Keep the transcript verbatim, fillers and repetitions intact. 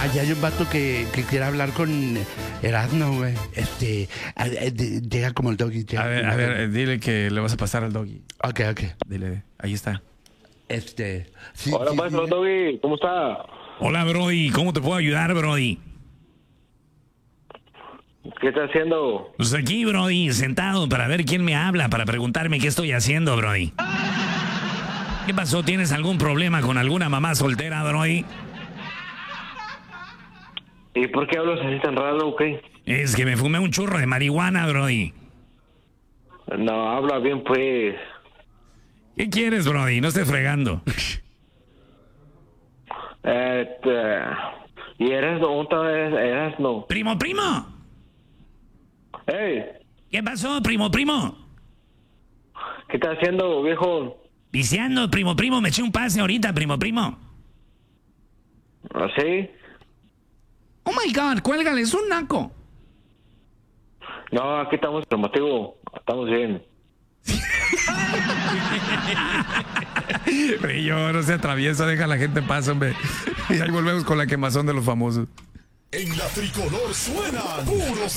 allá hay un vato que, que quiere hablar con Erasmo, güey. Este, a- a- de- llega como el doggy. llega A ver, como a el ver, doggy. eh, dile que le vas a pasar al doggy. Ok, ok. Dile, ahí está. Este. Sí, Hola, sí, maestro sí. Doggy, ¿cómo está? Hola, Brody. ¿Cómo te puedo ayudar, Brody? ¿Qué está haciendo? Pues aquí, Brody, sentado para ver quién me habla, para preguntarme qué estoy haciendo, Brody. ¿Qué pasó? ¿Tienes algún problema con alguna mamá soltera, Brody? ¿Y por qué hablas así tan raro o qué? Es que me fumé un churro de marihuana, Brody. No, habla bien, pues. ¿Qué quieres, Brody? No estés fregando. Este... ¿Y eres no? ¿Otra vez eres no? ¡Primo, primo! ¡Ey! ¿Qué pasó, primo, primo? ¿Qué estás haciendo, viejo? Viciando, primo, primo. Me eché un pase ahorita, primo, primo. ¿Así? Oh my God, cuélgale, es un naco. No, aquí estamos informativo. Estamos bien. Yo no se atraviesa, deja a la gente en paz, hombre. Y ahí volvemos con la quemazón de los famosos. En la tricolor suenan puros